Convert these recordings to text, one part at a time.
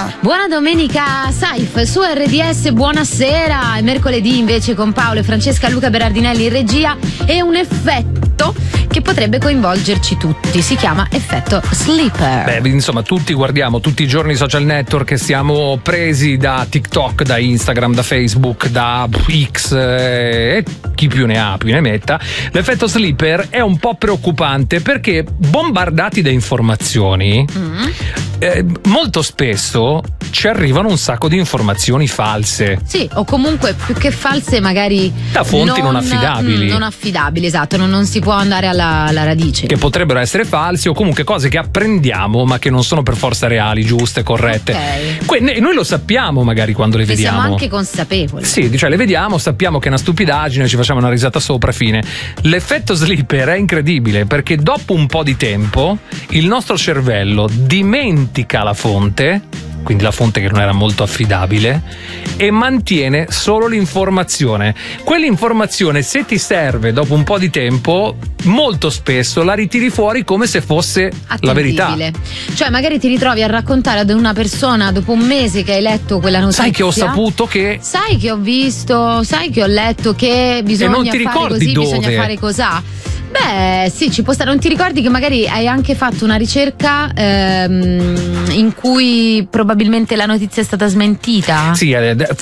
Buona domenica, Saif su RDS, buonasera. È mercoledì invece con Paolo e Francesca, Luca Berardinelli in regia, e un effetto che potrebbe coinvolgerci tutti, si chiama effetto sleeper. Beh, insomma, tutti guardiamo tutti i giorni i social network che siamo presi da TikTok, da Instagram, da Facebook, da X e chi più ne ha più ne metta. L'effetto sleeper è un po' preoccupante perché bombardati da informazioni molto spesso ci arrivano un sacco di informazioni false. Sì, o comunque più che false magari da fonti non affidabili. Non affidabili, esatto, non si può andare alla radice. Che potrebbero essere falsi o comunque cose che apprendiamo ma che non sono per forza reali, giuste, corrette. Okay. Noi lo sappiamo magari quando le vediamo. Siamo anche consapevoli. Sì, cioè le vediamo, sappiamo che è una stupidaggine, ci facciamo una risata sopra, fine. L'effetto sleeper è incredibile perché dopo un po' di tempo il nostro cervello dimentica la fonte, quindi la fonte che non era molto affidabile, e mantiene solo l'informazione. Quell'informazione, se ti serve dopo un po' di tempo, molto spesso la ritiri fuori come se fosse la verità. Cioè magari ti ritrovi a raccontare ad una persona dopo un mese che hai letto quella notizia: sai che ho saputo che, sai che ho visto, sai che ho letto che bisogna non ti fare così, dove. bisogna fare cos'ha. Beh, sì, ci può stare. Non ti ricordi che magari hai anche fatto una ricerca in cui probabilmente la notizia è stata smentita? Sì.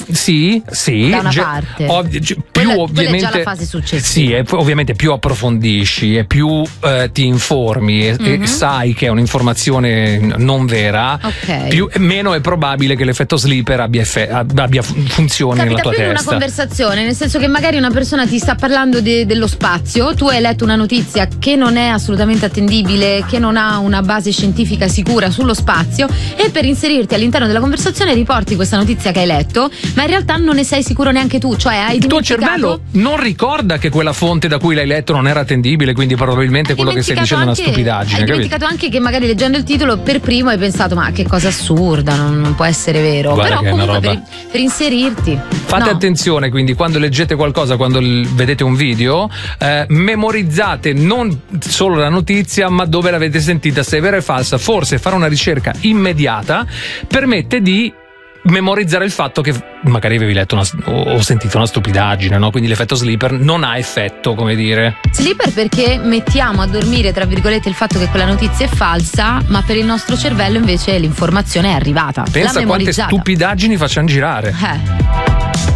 Da una parte. Ovviamente quella è già la fase successiva. Sì, ovviamente più approfondisci e più ti informi e sai che è un'informazione non vera, meno è probabile che l'effetto sleeper abbia funzioni nella tua testa. Capita più una conversazione, nel senso che magari una persona ti sta parlando dello spazio, tu hai letto una notizia che non è assolutamente attendibile, che non ha una base scientifica sicura sullo spazio, e per inserirti all'interno della conversazione riporti questa notizia che hai letto, ma in realtà non ne sei sicuro neanche tu, cioè hai il tuo cervello non ricorda che quella fonte da cui l'hai letto non era attendibile, quindi probabilmente quello che stai dicendo è una stupidaggine. Hai dimenticato anche che magari leggendo il titolo per primo hai pensato: ma che cosa assurda, non può essere vero. Guarda, però comunque per inserirti fate attenzione, quindi quando leggete qualcosa, quando vedete un video, memorizzate non solo la notizia ma dove l'avete sentita, se è vera e falsa. Forse fare una ricerca immediata permette di memorizzare il fatto che magari avevi letto o sentito una stupidaggine, no? Quindi l'effetto sleeper non ha effetto, come dire. Sleeper perché mettiamo a dormire, tra virgolette, il fatto che quella notizia è falsa, ma per il nostro cervello invece l'informazione è arrivata. Pensa quante stupidaggini facciamo girare.